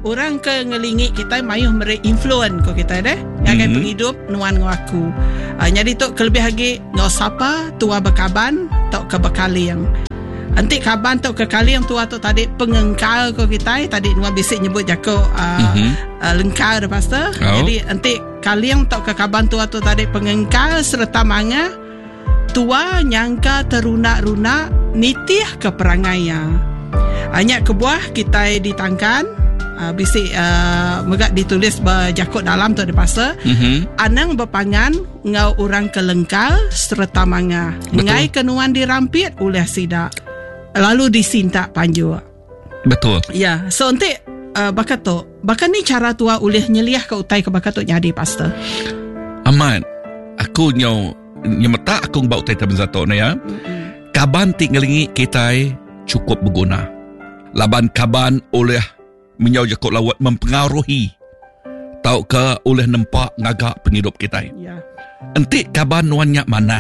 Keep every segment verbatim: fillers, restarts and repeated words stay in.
orang ke ngelingit kita mayuh mere influence ko kita deh. Yang mm-hmm. penghidup nuan ngaku. Uh, jadi tu kelebih lagi ngau sapa tua bekaban tok ke bekaliang. Anti kaban tok ke kaliang tua tu tadi pengengkal ko kita tadi nuan bisik nyebut jako uh, mm-hmm. uh, lengkal dah pastor. Oh. Jadi anti kaliang tok ke kaban tua tu tadi pengengkal serta manga tua nyangka terunak-runak nitih ke perangainya. Banyak kebuah kita ditangkan uh, bisik uh, megak ditulis berjakut dalam tu di pasal mm-hmm. anang berpangan ngau orang kelengkal serta manga ngai kenuan dirampit oleh sidak lalu disintak panju. Betul. Ya, so nanti uh, bakat tu bakat ni cara tua oleh nyeliah ke utai ke bakat tu nyadi pastor. Aman aku nyau nyemeta aku bau utai taben zato na ya. Mm-hmm. Kaban ti ngelingi kita cukup berguna. Laban kaban oleh menyau jakut lawat mempengaruhi tau ke oleh nampak ngagak penghidup kita. Ya. Entik kaban nuannya manah.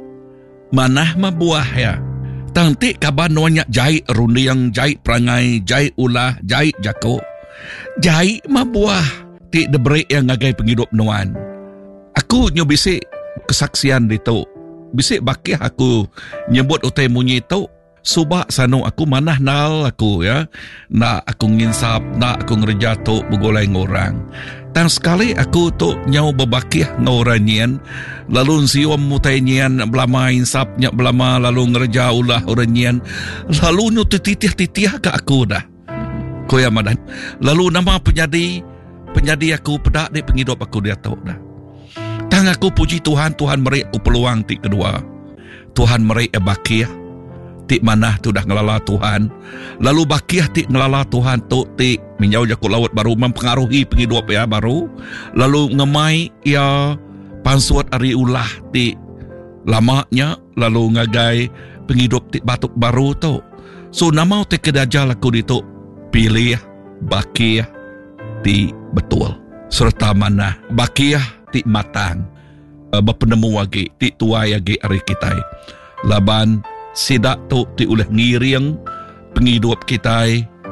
Manah mabuah ya. Tantik kaban nuannya jahit rundiang, jahit perangai, jahit ulah, jahit jakut. Jahit mabuah. Tik deberi yang ngagai penghidup nuan. Aku nyobisik kesaksian itu. Bisik bakih aku nyebut utai munyi tu. Subak sanu aku manah nal aku ya. Nak aku nginsap, nak aku ngerja tu begolai ngorang. Tang sekali aku tu nyau berbakih ngoranyian. Lalu siom mutai nyian belama insap nyak belama lalu ngerja ulah oranyian. Lalu nyu titih-titih ke aku dah. Koya madan. Lalu nama penyadi penyadi aku pedak di penghidup aku dia tahu dah. Tang aku puji Tuhan, Tuhan meri aku peluang ti kedua. Tuhan meri e bakih. Tik manah tu dah ngelala Tuhan. Lalu bakih tik ngelala Tuhan tu tik minjau jakut laut baru mempengaruhi penghidup ya baru. Lalu ngemai ya pansuat ari ulah tik lamanya lalu ngagai penghidup tik batuk baru tu. So nama tik kedajal aku dituk pilih bakih tik betul serta manah bakih tik matang uh, berpenemu lagi tik tuai lagi ari kita. Laban sidak tu ti oleh ngiring penghidup kita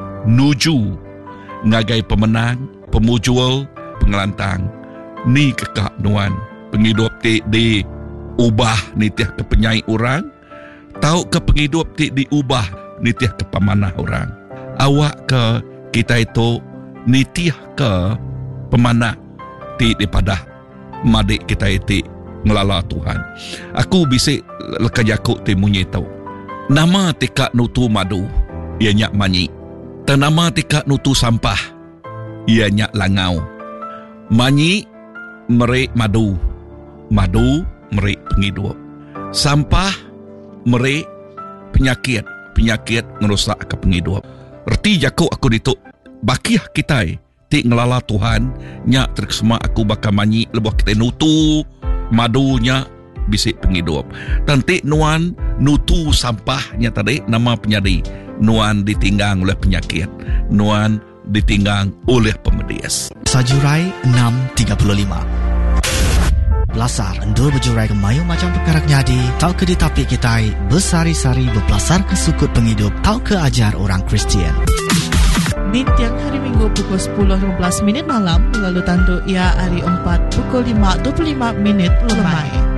nuju ngagai pemenang, pemujul, pengelantang. Ni kekak nuan penghidup ti di ubah nitih ke penyai orang, tau ke penghidup ti diubah nitih ke pemanah orang. Awak ke kita itu nitih ke pemanah ti daripada madik kita itu ngelala Tuhan. Aku bisik lekajakuk ti munyi tau. Nama tikak nutu madu, ia nyak manyi. Tenama tikak nutu sampah, ia nyak langau. Manyi merik madu, madu merik penghidup. Sampah merik penyakit, penyakit ngerusak ke penghidup. Erti jakuk aku dituk bakih kita tik ngelala Tuhan, nyak terkesema aku bakal manyi lebuh kita nutu madunya bisik penghidup. Tantik nuan nutu sampahnya tadi nama penyadi. Nuan ditinggang oleh penyakit. Nuan ditinggang oleh pemedias. Sajurai enam tiga puluh lima. Belasar endur berjurai ke mayu macam perkara nyadi. Tau ke ditapik kita bersari-sari berpelasar ke sukut penghidup. Tau ke ajar orang Kristian. Di tiang hari Minggu pukul sepuluh lima belas minit malam, lalu tandu ia hari empat pukul lima dua puluh lima minit lemai.